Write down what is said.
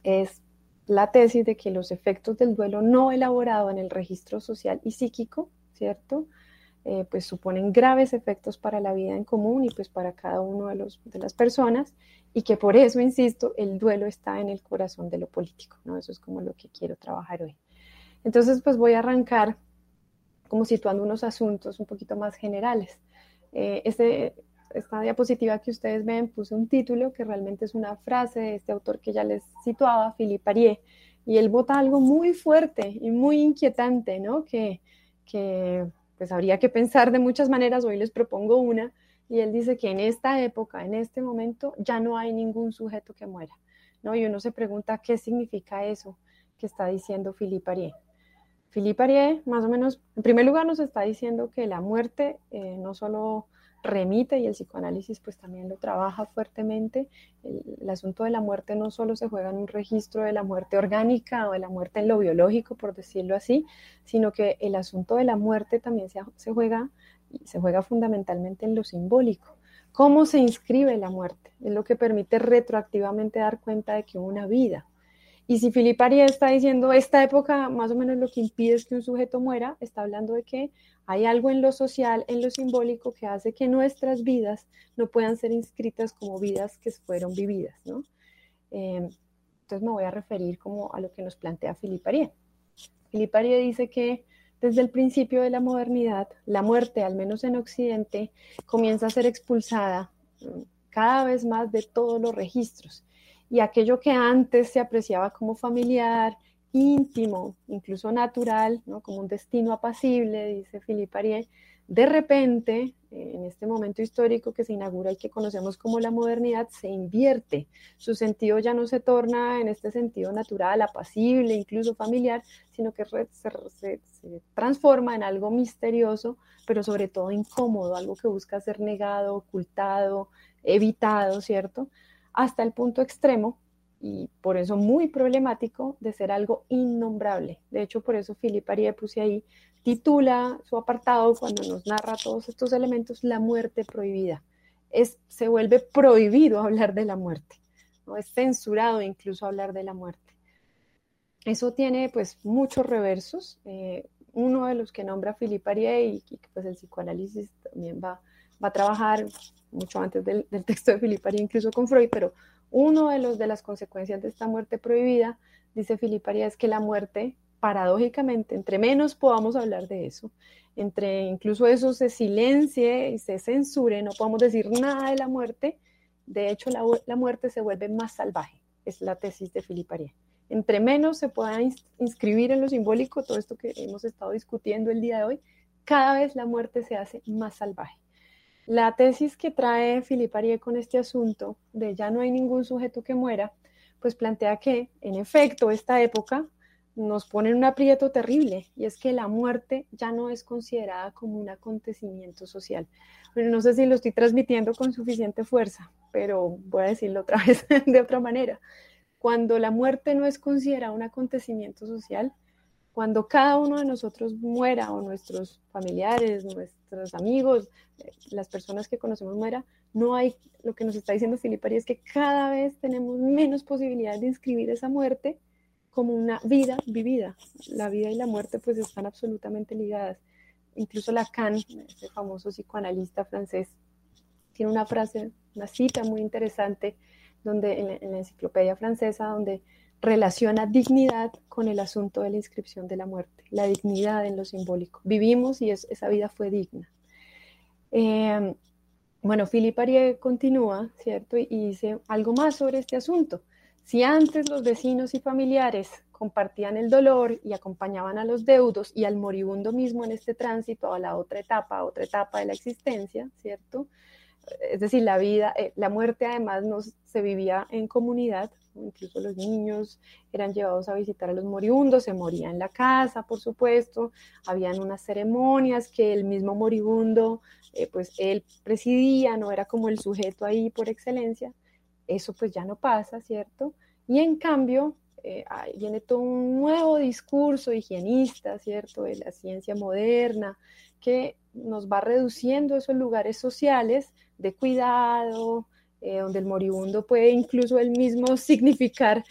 es la tesis de que los efectos del duelo no elaborado en el registro social y psíquico, ¿cierto? Pues suponen graves efectos para la vida en común y pues para cada uno de las personas, y que por eso, insisto, el duelo está en el corazón de lo político, ¿no? Eso es como lo que quiero trabajar hoy. Entonces, pues voy a arrancar como situando unos asuntos un poquito más generales. Esta diapositiva que ustedes ven, puse un título que realmente es una frase de este autor que ya les situaba, Philippe Arié, y él vota algo muy fuerte y muy inquietante, ¿no? Que pues habría que pensar de muchas maneras, hoy les propongo una, y él dice que en esta época, en este momento, ya no hay ningún sujeto que muera, ¿no? Y uno se pregunta qué significa eso que está diciendo Philippe Arié. Philippe Arié, más o menos, en primer lugar nos está diciendo que la muerte no solo remite, y el psicoanálisis pues también lo trabaja fuertemente, el asunto de la muerte no solo se juega en un registro de la muerte orgánica o de la muerte en lo biológico, por decirlo así, sino que el asunto de la muerte también se juega fundamentalmente en lo simbólico. ¿Cómo se inscribe la muerte? Es lo que permite retroactivamente dar cuenta de que hubo una vida. Y si Philippe Arié está diciendo esta época más o menos lo que impide es que un sujeto muera, está hablando de que hay algo en lo social, en lo simbólico, que hace que nuestras vidas no puedan ser inscritas como vidas que fueron vividas, ¿no? Entonces me voy a referir como a lo que nos plantea Philippe Arié. Philippe Arié dice que desde el principio de la modernidad, la muerte, al menos en Occidente, comienza a ser expulsada cada vez más de todos los registros. Y aquello que antes se apreciaba como familiar, íntimo, incluso natural, ¿no? Como un destino apacible, dice Philippe Arié, de repente, en este momento histórico que se inaugura y que conocemos como la modernidad, se invierte. Su sentido ya no se torna en este sentido natural, apacible, incluso familiar, sino que se transforma en algo misterioso, pero sobre todo incómodo, algo que busca ser negado, ocultado, evitado, ¿cierto? Hasta el punto extremo, y por eso muy problemático, de ser algo innombrable. De hecho, por eso Philippe Arié, puse ahí, titula su apartado cuando nos narra todos estos elementos, la muerte prohibida. Se vuelve prohibido hablar de la muerte, ¿no? Es censurado incluso hablar de la muerte. Eso tiene pues muchos reversos. Uno de los que nombra Philippe Arié y pues el psicoanálisis también va a trabajar mucho antes del texto de Philippe Arié, incluso con Freud, pero uno de las consecuencias de esta muerte prohibida, dice Philippe Arié, es que la muerte, paradójicamente, entre menos podamos hablar de eso, entre incluso eso se silencie y se censure, no podamos decir nada de la muerte, de hecho la muerte se vuelve más salvaje, es la tesis de Philippe Arié. Entre menos se pueda inscribir en lo simbólico, todo esto que hemos estado discutiendo el día de hoy, cada vez la muerte se hace más salvaje. La tesis que trae Philippe Arié con este asunto de ya no hay ningún sujeto que muera, pues plantea que, en efecto, esta época nos pone en un aprieto terrible, y es que la muerte ya no es considerada como un acontecimiento social. Bueno, no sé si lo estoy transmitiendo con suficiente fuerza, pero voy a decirlo otra vez de otra manera. Cuando la muerte no es considerada un acontecimiento social, cuando cada uno de nosotros muera, o nuestros familiares, nuestros amigos, las personas que conocemos muera, no hay, lo que nos está diciendo Philippe Arié es que cada vez tenemos menos posibilidades de inscribir esa muerte como una vida vivida. La vida y la muerte pues están absolutamente ligadas. Incluso Lacan, ese famoso psicoanalista francés, tiene una frase, una cita muy interesante donde en la enciclopedia francesa, donde relaciona dignidad con el asunto de la inscripción de la muerte, la dignidad en lo simbólico. Vivimos y esa vida fue digna. Bueno, Philippe Arié continúa, ¿cierto? Y dice algo más sobre este asunto. Si antes los vecinos y familiares compartían el dolor y acompañaban a los deudos y al moribundo mismo en este tránsito a la otra etapa de la existencia, ¿cierto? Es decir, la muerte además se vivía en comunidad, incluso los niños eran llevados a visitar a los moribundos, se moría en la casa, por supuesto, habían unas ceremonias que el mismo moribundo, pues él presidía, no era como el sujeto ahí por excelencia. Eso pues ya no pasa, ¿cierto? Y en cambio, viene todo un nuevo discurso higienista, ¿cierto? De la ciencia moderna, que nos va reduciendo esos lugares sociales de cuidado, donde el moribundo puede incluso él mismo significar